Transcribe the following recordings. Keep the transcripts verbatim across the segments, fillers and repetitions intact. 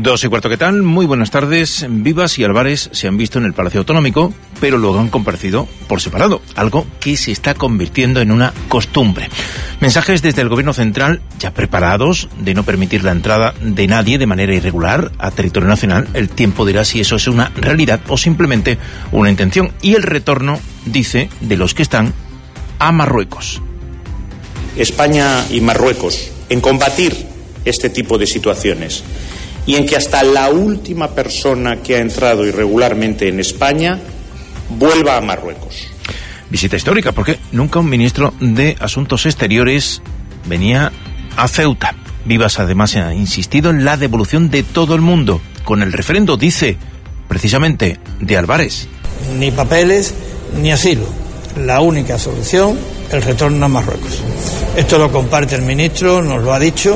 Dos y cuarto, ¿qué tal? Muy buenas tardes. Vivas y Álvarez se han visto en el Palacio Autonómico, pero luego han comparecido por separado, algo que se está convirtiendo en una costumbre. Mensajes desde el Gobierno central ya preparados de no permitir la entrada de nadie de manera irregular a territorio nacional. El tiempo dirá si eso es una realidad o simplemente una intención. Y el retorno, dice, de los que están a Marruecos. España y Marruecos, en combatir este tipo de situaciones y en que hasta la última persona que ha entrado irregularmente en España vuelva a Marruecos. Visita histórica, porque nunca un ministro de Asuntos Exteriores venía a Ceuta. Vivas además ha insistido en la devolución de todo el mundo, con el referendo, dice, precisamente, de Álvarez. Ni papeles ni asilo. La única solución, el retorno a Marruecos. Esto lo comparte el ministro, nos lo ha dicho,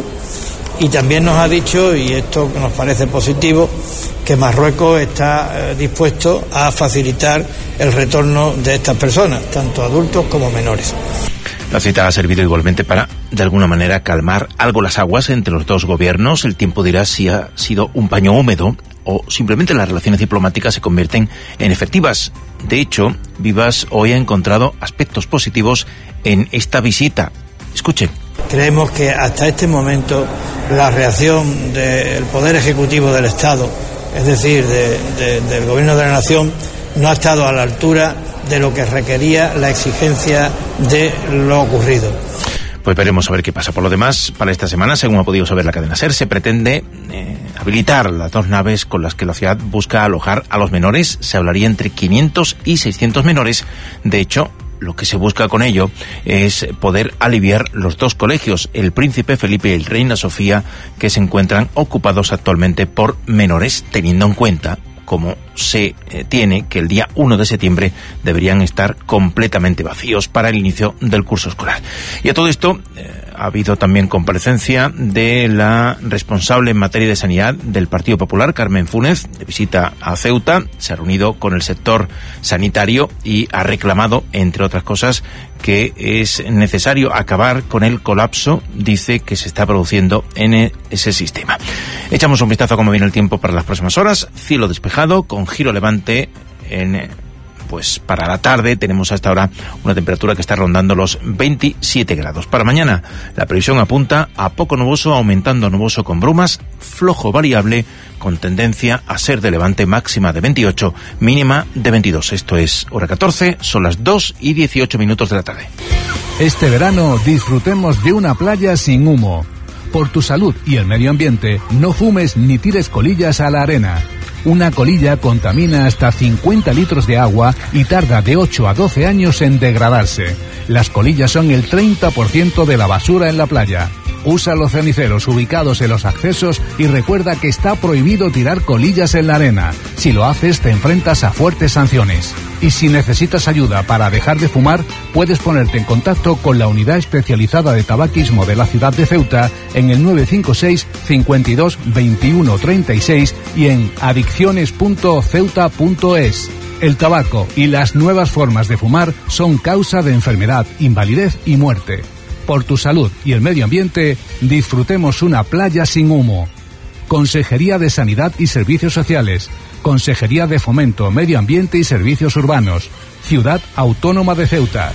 y también nos ha dicho, y esto nos parece positivo, que Marruecos está eh, dispuesto a facilitar el retorno de estas personas, tanto adultos como menores. La cita ha servido igualmente para, de alguna manera, calmar algo las aguas entre los dos gobiernos. El tiempo dirá si ha sido un paño húmedo o simplemente las relaciones diplomáticas se convierten en efectivas. De hecho, Vivas hoy ha encontrado aspectos positivos en esta visita. Escuchen. Creemos que hasta este momento la reacción del Poder Ejecutivo del Estado, es decir, de, de, del Gobierno de la Nación, no ha estado a la altura de lo que requería la exigencia de lo ocurrido. Pues veremos a ver qué pasa. Por lo demás, para esta semana, según ha podido saber la cadena SER, se pretende eh, habilitar las dos naves con las que la ciudad busca alojar a los menores. Se hablaría entre quinientos y seiscientos menores. De hecho, lo que se busca con ello es poder aliviar los dos colegios, el Príncipe Felipe y el Reina Sofía, que se encuentran ocupados actualmente por menores, teniendo en cuenta como se eh, tiene que el día uno de septiembre deberían estar completamente vacíos para el inicio del curso escolar. Y a todo esto eh, ha habido también comparecencia de la responsable en materia de sanidad del Partido Popular, Carmen Funes, de visita a Ceuta. Se ha reunido con el sector sanitario y ha reclamado, entre otras cosas, que es necesario acabar con el colapso, dice, que se está produciendo en ese sistema. Echamos un vistazo a cómo viene el tiempo para las próximas horas. Cielo despejado, con giro levante en... Pues para la tarde tenemos hasta ahora una temperatura que está rondando los veintisiete grados. Para mañana la previsión apunta a poco nuboso, aumentando nuboso con brumas, flojo variable, con tendencia a ser de levante, máxima de veintiocho, mínima de veintidós. Esto es hora catorce, son las dos y dieciocho minutos de la tarde. Este verano disfrutemos de una playa sin humo. Por tu salud y el medio ambiente, no fumes ni tires colillas a la arena. Una colilla contamina hasta cincuenta litros de agua y tarda de ocho a doce años en degradarse. Las colillas son el treinta por ciento de la basura en la playa. Usa los ceniceros ubicados en los accesos y recuerda que está prohibido tirar colillas en la arena. Si lo haces, te enfrentas a fuertes sanciones. Y si necesitas ayuda para dejar de fumar, puedes ponerte en contacto con la Unidad Especializada de Tabaquismo de la ciudad de Ceuta en el nueve cinco seis, cincuenta y dos, veintiuno, treinta y seis y en adicciones punto ceuta punto es. El tabaco y las nuevas formas de fumar son causa de enfermedad, invalidez y muerte. Por tu salud y el medio ambiente, disfrutemos una playa sin humo. Consejería de Sanidad y Servicios Sociales. Consejería de Fomento, Medio Ambiente y Servicios Urbanos. Ciudad Autónoma de Ceuta.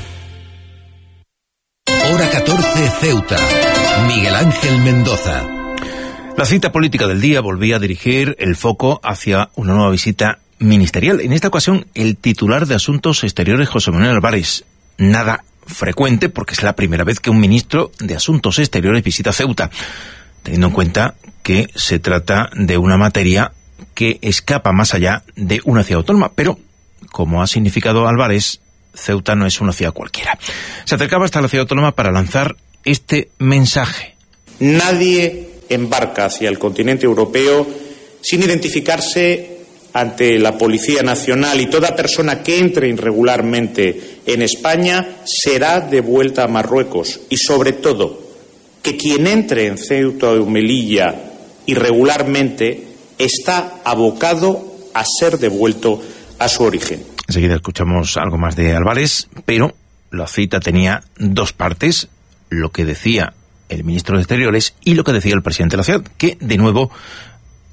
Hora catorce, Ceuta. Miguel Ángel Mendoza. La cita política del día volvía a dirigir el foco hacia una nueva visita ministerial. En esta ocasión, el titular de Asuntos Exteriores, José Manuel Álvarez. Nada frecuente, porque es la primera vez que un ministro de Asuntos Exteriores visita Ceuta, teniendo en cuenta que se trata de una materia que escapa más allá de una ciudad autónoma. Pero, como ha significado Álvarez, Ceuta no es una ciudad cualquiera. Se acercaba hasta la ciudad autónoma para lanzar este mensaje. Nadie embarca hacia el continente europeo sin identificarse ante la Policía Nacional, y toda persona que entre irregularmente en España será devuelta a Marruecos. Y sobre todo, que quien entre en Ceuta o Melilla irregularmente está abocado a ser devuelto a su origen. Enseguida escuchamos algo más de Álvarez, pero la cita tenía dos partes: lo que decía el ministro de Exteriores y lo que decía el presidente de la ciudad, que de nuevo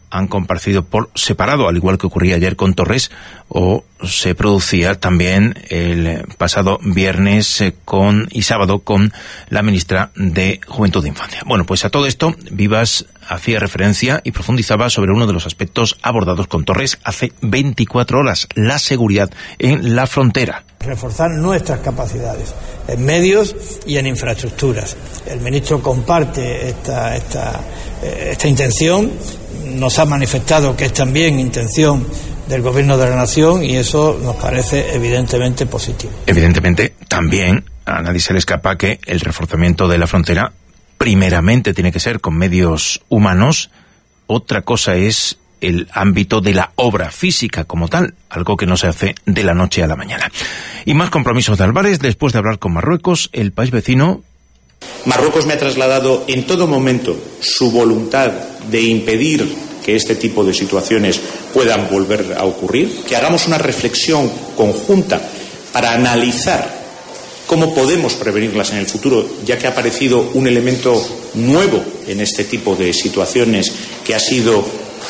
han comparecido por separado, al igual que ocurría ayer con Torres, o se producía también el pasado viernes eh, con y sábado con la ministra de Juventud e Infancia. Bueno, pues a todo esto, Vivas hacía referencia y profundizaba sobre uno de los aspectos abordados con Torres hace veinticuatro horas, la seguridad en la frontera. Reforzar nuestras capacidades en medios y en infraestructuras. El ministro comparte esta, esta, esta intención, nos ha manifestado que es también intención del Gobierno de la Nación y eso nos parece evidentemente positivo. Evidentemente, también a nadie se le escapa que el reforzamiento de la frontera primeramente tiene que ser con medios humanos. Otra cosa es el ámbito de la obra física como tal, algo que no se hace de la noche a la mañana. Y más compromisos de Álvarez después de hablar con Marruecos, el país vecino. Marruecos me ha trasladado en todo momento su voluntad de impedir que este tipo de situaciones puedan volver a ocurrir, que hagamos una reflexión conjunta para analizar cómo podemos prevenirlas en el futuro, ya que ha aparecido un elemento nuevo en este tipo de situaciones, que ha sido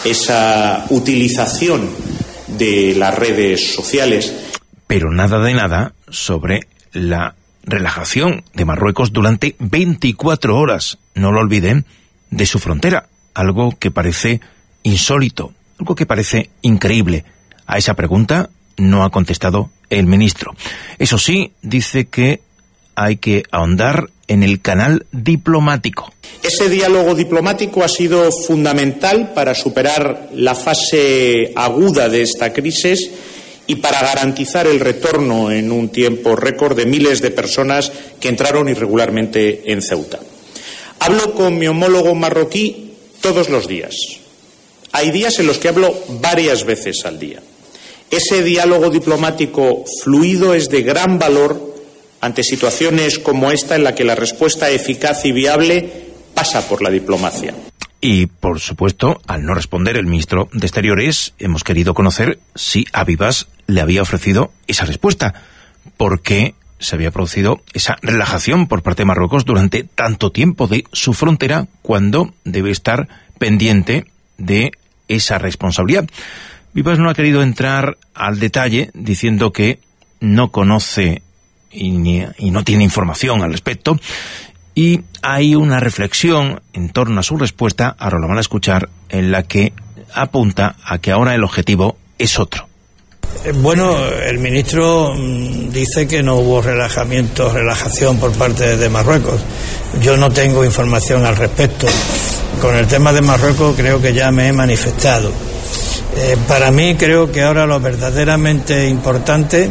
esa utilización de las redes sociales. Pero nada de nada sobre la relajación de Marruecos durante veinticuatro horas, no lo olviden, de su frontera, algo que parece insólito, algo que parece increíble. A esa pregunta no ha contestado el ministro. Eso sí, dice que hay que ahondar en el canal diplomático. Ese diálogo diplomático ha sido fundamental para superar la fase aguda de esta crisis y para garantizar el retorno en un tiempo récord de miles de personas que entraron irregularmente en Ceuta. Hablo con mi homólogo marroquí todos los días. Hay días en los que hablo varias veces al día. Ese diálogo diplomático fluido es de gran valor ante situaciones como esta, en la que la respuesta eficaz y viable pasa por la diplomacia. Y, por supuesto, al no responder el ministro de Exteriores, hemos querido conocer si a Vivas le había ofrecido esa respuesta, porque se había producido esa relajación por parte de Marruecos durante tanto tiempo de su frontera, cuando debe estar pendiente de esa responsabilidad. Vivas no ha querido entrar al detalle, diciendo que no conoce y, ni, y no tiene información al respecto, y hay una reflexión en torno a su respuesta, ahora lo van a escuchar, en la que apunta a que ahora el objetivo es otro. Bueno, el ministro dice que no hubo relajamiento, relajación por parte de Marruecos. Yo no tengo información al respecto. Con el tema de Marruecos creo que ya me he manifestado. Eh, para mí creo que ahora lo verdaderamente importante,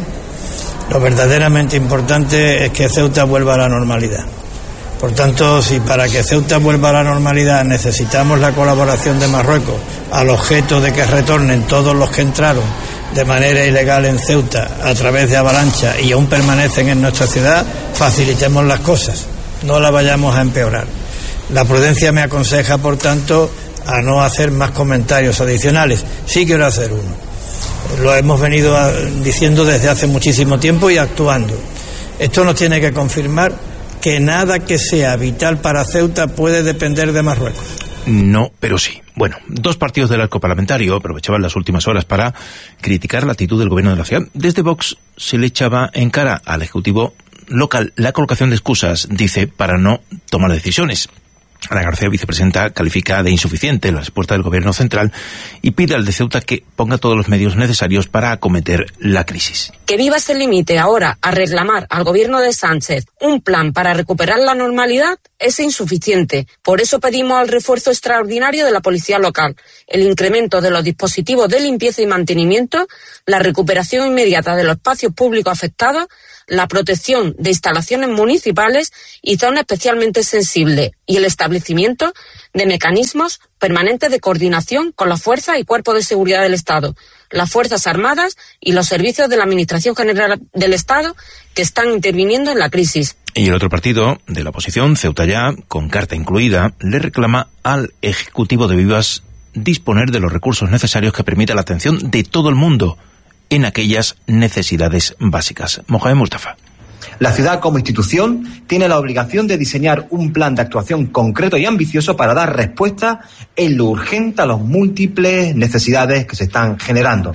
lo verdaderamente importante es que Ceuta vuelva a la normalidad. Por tanto, si para que Ceuta vuelva a la normalidad necesitamos la colaboración de Marruecos, al objeto de que retornen todos los que entraron de manera ilegal en Ceuta a través de avalancha y aún permanecen en nuestra ciudad, facilitemos las cosas, no las vayamos a empeorar. La prudencia me aconseja, por tanto, a no hacer más comentarios adicionales. Sí quiero hacer uno. Lo hemos venido diciendo desde hace muchísimo tiempo y actuando. Esto nos tiene que confirmar que nada que sea vital para Ceuta puede depender de Marruecos. No, pero sí. Bueno, dos partidos del arco parlamentario aprovechaban las últimas horas para criticar la actitud del gobierno de la ciudad. Desde Vox se le echaba en cara al Ejecutivo local la colocación de excusas, dice, para no tomar decisiones. Ana García, vicepresidenta, califica de insuficiente la respuesta del gobierno central y pide al de Ceuta que ponga todos los medios necesarios para acometer la crisis. Que Vivas se limite ahora a reclamar al gobierno de Sánchez un plan para recuperar la normalidad es insuficiente. Por eso pedimos el refuerzo extraordinario de la policía local, el incremento de los dispositivos de limpieza y mantenimiento, la recuperación inmediata de los espacios públicos afectados, la protección de instalaciones municipales y zonas especialmente sensibles y el establecimiento de mecanismos permanentes de coordinación con las fuerzas y cuerpos de seguridad del Estado, las Fuerzas Armadas y los servicios de la Administración General del Estado que están interviniendo en la crisis. Y el otro partido de la oposición, Ceuta Ya, con carta incluida, le reclama al Ejecutivo de Vivas disponer de los recursos necesarios que permitan la atención de todo el mundo en aquellas necesidades básicas. Mohamed Mustafa. La ciudad como institución tiene la obligación de diseñar un plan de actuación concreto y ambicioso para dar respuesta en lo urgente a las múltiples necesidades que se están generando.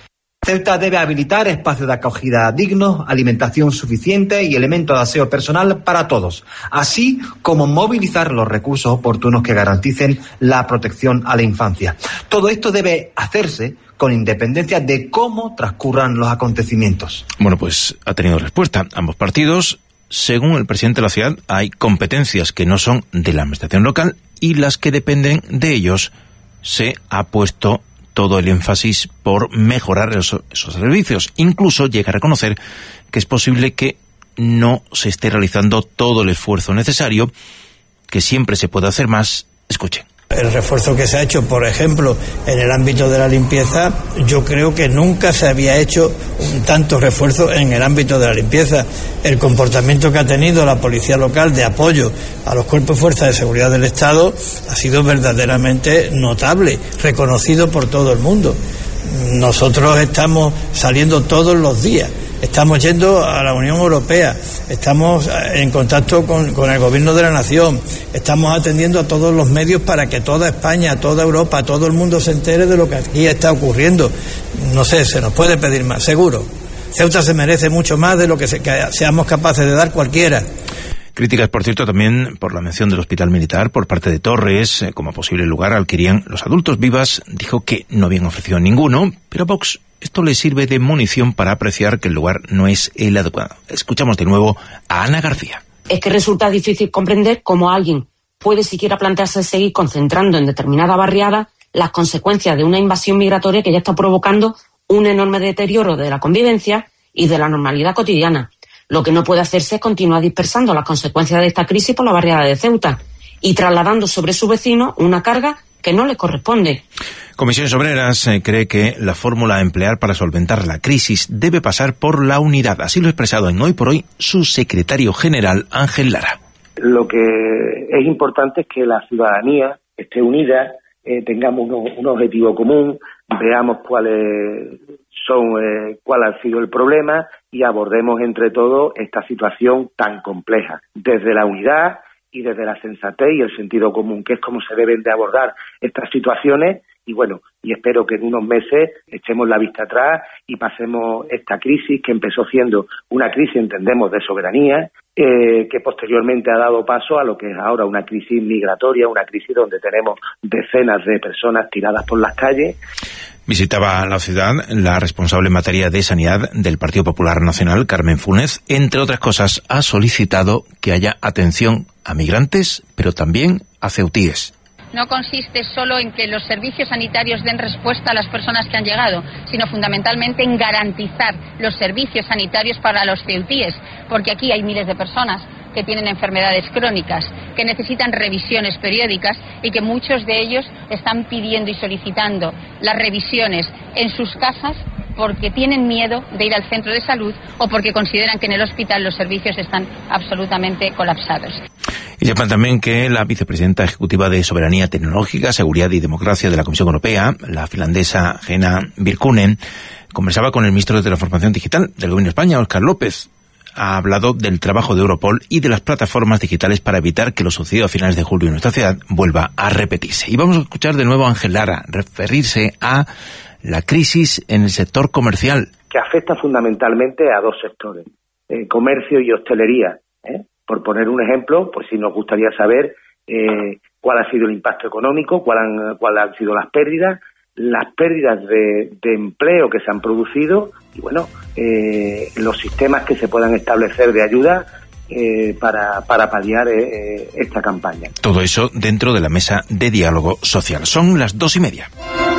Ceuta debe habilitar espacios de acogida dignos, alimentación suficiente y elementos de aseo personal para todos, así como movilizar los recursos oportunos que garanticen la protección a la infancia. Todo esto debe hacerse con independencia de cómo transcurran los acontecimientos. Bueno, pues ha tenido respuesta ambos partidos. Según el presidente de la ciudad, hay competencias que no son de la administración local y las que dependen de ellos. Se ha puesto todo el énfasis por mejorar esos, esos servicios. Incluso llega a reconocer que es posible que no se esté realizando todo el esfuerzo necesario, que siempre se puede hacer más. Escuchen. El refuerzo que se ha hecho, por ejemplo, en el ámbito de la limpieza, yo creo que nunca se había hecho un tanto refuerzo en el ámbito de la limpieza. El comportamiento que ha tenido la policía local de apoyo a los cuerpos y fuerzas de seguridad del Estado ha sido verdaderamente notable, reconocido por todo el mundo. Nosotros estamos saliendo todos los días. Estamos yendo a la Unión Europea, estamos en contacto con, con el Gobierno de la Nación, estamos atendiendo a todos los medios para que toda España, toda Europa, todo el mundo se entere de lo que aquí está ocurriendo. No sé, se nos puede pedir más, seguro. Ceuta se merece mucho más de lo que, se, que seamos capaces de dar cualquiera. Críticas, por cierto, también por la mención del hospital militar por parte de Torres eh, como posible lugar al que irían los adultos. Vivas dijo que no habían ofrecido ninguno, pero Vox esto le sirve de munición para apreciar que el lugar no es el adecuado. Escuchamos de nuevo a Ana García. Es que resulta difícil comprender cómo alguien puede siquiera plantearse seguir concentrando en determinada barriada las consecuencias de una invasión migratoria que ya está provocando un enorme deterioro de la convivencia y de la normalidad cotidiana. Lo que no puede hacerse es continuar dispersando las consecuencias de esta crisis por la barriada de Ceuta y trasladando sobre sus vecinos una carga que no les corresponde. Comisiones Obreras eh, cree que la fórmula a emplear para solventar la crisis debe pasar por la unidad. Así lo ha expresado en Hoy por Hoy su secretario general, Ángel Lara. Lo que es importante es que la ciudadanía esté unida, eh, tengamos uno, un objetivo común, veamos cuáles son, eh, cuál ha sido el problema y abordemos entre todos esta situación tan compleja. Desde la unidad y desde la sensatez y el sentido común, que es como se deben de abordar estas situaciones. Y bueno, y espero que en unos meses echemos la vista atrás y pasemos esta crisis que empezó siendo una crisis, entendemos, de soberanía, eh, que posteriormente ha dado paso a lo que es ahora una crisis migratoria, una crisis donde tenemos decenas de personas tiradas por las calles. Visitaba la ciudad la responsable en materia de sanidad del Partido Popular Nacional, Carmen Funes. Entre otras cosas, ha solicitado que haya atención a migrantes, pero también a ceutíes. No consiste solo en que los servicios sanitarios den respuesta a las personas que han llegado, sino fundamentalmente en garantizar los servicios sanitarios para los ceutíes, porque aquí hay miles de personas que tienen enfermedades crónicas, que necesitan revisiones periódicas y que muchos de ellos están pidiendo y solicitando las revisiones en sus casas porque tienen miedo de ir al centro de salud o porque consideran que en el hospital los servicios están absolutamente colapsados. Y sepan también que la vicepresidenta ejecutiva de Soberanía Tecnológica, Seguridad y Democracia de la Comisión Europea, la finlandesa Henna Virkkunen, conversaba con el ministro de Transformación Digital del Gobierno de España, Óscar López. Ha hablado del trabajo de Europol y de las plataformas digitales para evitar que lo sucedido a finales de julio en nuestra ciudad vuelva a repetirse. Y vamos a escuchar de nuevo a Ángel Lara referirse a la crisis en el sector comercial. Que afecta fundamentalmente a dos sectores, eh, comercio y hostelería. ¿eh? Por poner un ejemplo, pues sí nos gustaría saber eh, cuál ha sido el impacto económico, cuál han, cuál han sido las pérdidas, las pérdidas de, de empleo que se han producido y, bueno, eh, los sistemas que se puedan establecer de ayuda eh, para, para paliar eh, esta campaña. Todo eso dentro de la mesa de diálogo social. Son las dos y media.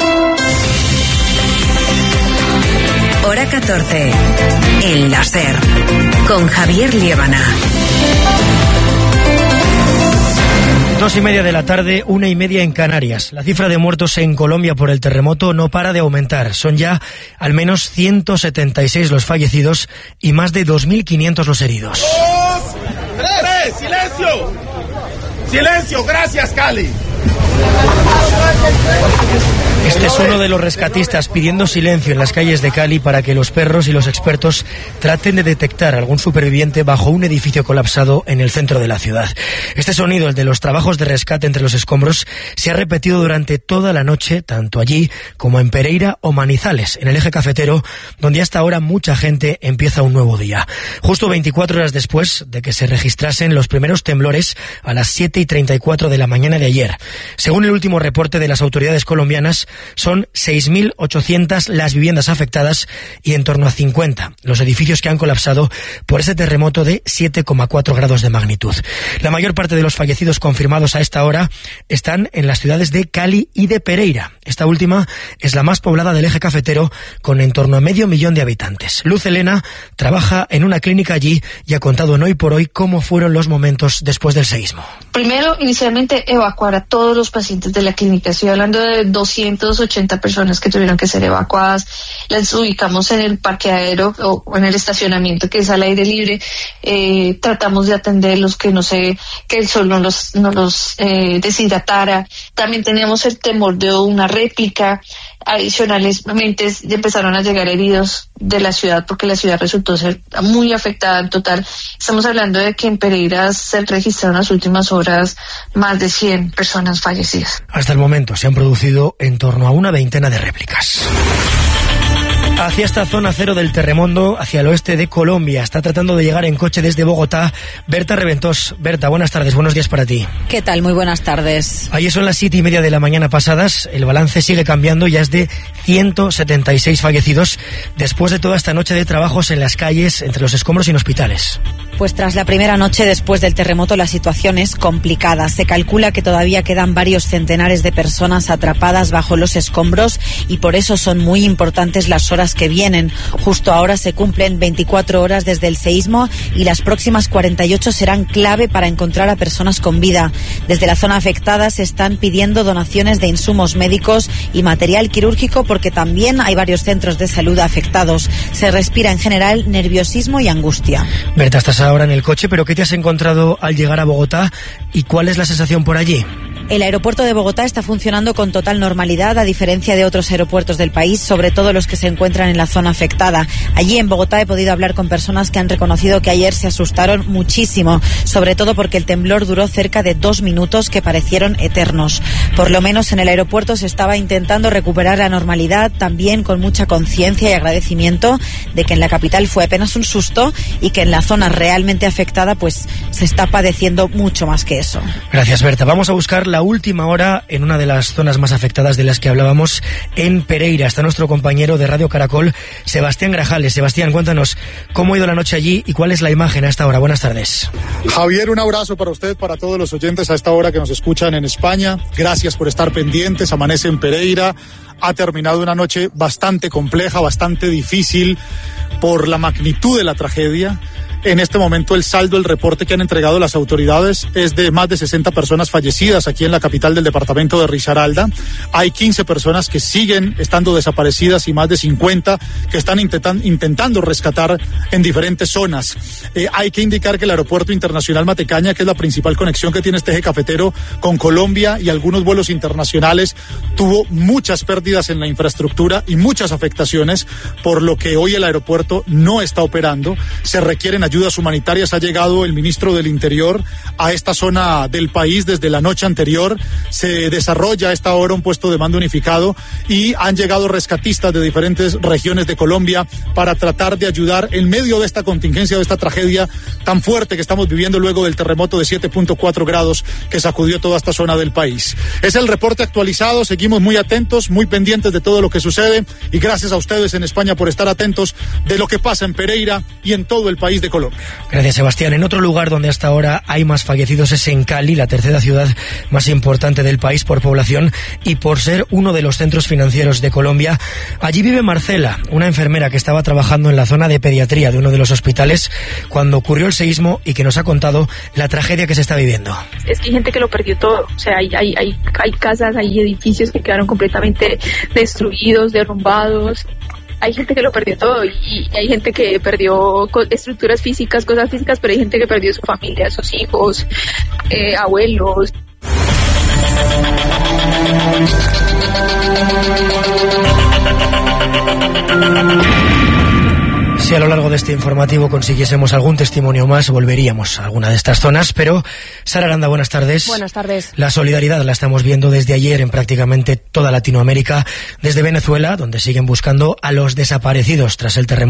Hora catorce. El láser. Con Javier Liébana. Dos y media de la tarde, una y media en Canarias. La cifra de muertos en Colombia por el terremoto no para de aumentar. Son ya al menos ciento setenta y seis los fallecidos y más de dos mil quinientos los heridos. Dos, tres, silencio. Silencio, gracias, Cali. Este es uno de los rescatistas pidiendo silencio en las calles de Cali para que los perros y los expertos traten de detectar algún superviviente bajo un edificio colapsado en el centro de la ciudad. Este sonido, el de los trabajos de rescate entre los escombros, se ha repetido durante toda la noche, tanto allí como en Pereira o Manizales, en el eje cafetero, donde hasta ahora mucha gente empieza un nuevo día. Justo veinticuatro horas después de que se registrasen los primeros temblores a las siete y treinta y cuatro de la mañana de ayer. Según el último reporte de las autoridades colombianas, son seis mil ochocientas las viviendas afectadas y en torno a cincuenta los edificios que han colapsado por ese terremoto de siete coma cuatro grados de magnitud. La mayor parte de los fallecidos confirmados a esta hora están en las ciudades de Cali y de Pereira. Esta última es la más poblada del eje cafetero, con en torno a medio millón de habitantes. Luz Elena trabaja en una clínica allí y ha contado en Hoy por Hoy cómo fueron los momentos después del seísmo. Primero, inicialmente, evacuar a todos los pacientes de la clínica. Estoy hablando de doscientas ochenta personas que tuvieron que ser evacuadas. Las ubicamos en el parqueadero o en el estacionamiento, que es al aire libre. Eh, tratamos de atenderlos, que no se, que el sol no los, no los eh, deshidratara. También teníamos el temor de una réplica. Adicionalmente empezaron a llegar heridos de la ciudad porque la ciudad resultó ser muy afectada en total. Estamos hablando de que en Pereira se registraron en las últimas horas más de cien personas fallecidas. Hasta el momento se han producido en torno a una veintena de réplicas. Hacia esta zona cero del terremoto, hacia el oeste de Colombia. Está tratando de llegar en coche desde Bogotá Berta Reventós. Berta, buenas tardes, buenos días para ti. ¿Qué tal? Muy buenas tardes. Ayer son las siete y media de la mañana pasadas. El balance sigue cambiando, ya es de ciento setenta y seis fallecidos después de toda esta noche de trabajos en las calles, entre los escombros y en hospitales. Pues tras la primera noche después del terremoto la situación es complicada. Se calcula que todavía quedan varios centenares de personas atrapadas bajo los escombros y por eso son muy importantes las horas que vienen. Justo ahora se cumplen veinticuatro horas desde el seísmo y las próximas cuarenta y ocho serán clave para encontrar a personas con vida. Desde la zona afectada se están pidiendo donaciones de insumos médicos y material quirúrgico porque también hay varios centros de salud afectados. Se respira en general nerviosismo y angustia. Berta, estás ahora en el coche, pero ¿qué te has encontrado al llegar a Bogotá y cuál es la sensación por allí? El aeropuerto de Bogotá está funcionando con total normalidad, a diferencia de otros aeropuertos del país, sobre todo los que se encuentran en la zona afectada. Allí en Bogotá he podido hablar con personas que han reconocido que ayer se asustaron muchísimo, sobre todo porque el temblor duró cerca de dos minutos que parecieron eternos. Por lo menos en el aeropuerto se estaba intentando recuperar la normalidad, también con mucha conciencia y agradecimiento de que en la capital fue apenas un susto y que en la zona realmente afectada pues se está padeciendo mucho más que eso. Gracias, Berta. Vamos a buscar la última hora en una de las zonas más afectadas de las que hablábamos, en Pereira. Está nuestro compañero de Radio Caracol, Sebastián Grajales. Sebastián, cuéntanos cómo ha ido la noche allí y cuál es la imagen a esta hora. Buenas tardes. Javier, un abrazo para usted, para todos los oyentes a esta hora que nos escuchan en España. Gracias por estar pendientes. Amanece en Pereira. Ha terminado una noche bastante compleja, bastante difícil por la magnitud de la tragedia. En este momento el saldo, el reporte que han entregado las autoridades es de más de sesenta personas fallecidas aquí en la capital del departamento de Risaralda. Hay quince personas que siguen estando desaparecidas y más de cincuenta que están intentan, intentando rescatar en diferentes zonas. Eh, hay que indicar que el aeropuerto internacional Matecaña, que es la principal conexión que tiene este eje cafetero con Colombia y algunos vuelos internacionales, tuvo muchas pérdidas en la infraestructura y muchas afectaciones, por lo que hoy el aeropuerto no está operando. Se requieren ayudas humanitarias. Ha llegado el ministro del Interior a esta zona del país desde la noche anterior. Se desarrolla a esta hora un puesto de mando unificado y han llegado rescatistas de diferentes regiones de Colombia para tratar de ayudar en medio de esta contingencia, de esta tragedia tan fuerte que estamos viviendo luego del terremoto de siete punto cuatro grados que sacudió toda esta zona del país. Es el reporte actualizado. Seguimos muy atentos, muy pendientes de todo lo que sucede y gracias a ustedes en España por estar atentos de lo que pasa en Pereira y en todo el país de Colombia. Gracias, Sebastián. En otro lugar donde hasta ahora hay más fallecidos es en Cali, la tercera ciudad más importante del país por población y por ser uno de los centros financieros de Colombia. Allí vive Marcela, una enfermera que estaba trabajando en la zona de pediatría de uno de los hospitales cuando ocurrió el seísmo y que nos ha contado la tragedia que se está viviendo. Es que hay gente que lo perdió todo, o sea, hay, hay, hay, hay casas, hay edificios que quedaron completamente destruidos, derrumbados. Hay gente que lo perdió todo y, y hay gente que perdió estructuras físicas, cosas físicas, pero hay gente que perdió su familia, sus hijos, eh, abuelos. este informativo consiguiésemos algún testimonio más, volveríamos a alguna de estas zonas, pero Sara Aranda, buenas tardes. Buenas tardes. La solidaridad la estamos viendo desde ayer en prácticamente toda Latinoamérica, desde Venezuela, donde siguen buscando a los desaparecidos tras el terremoto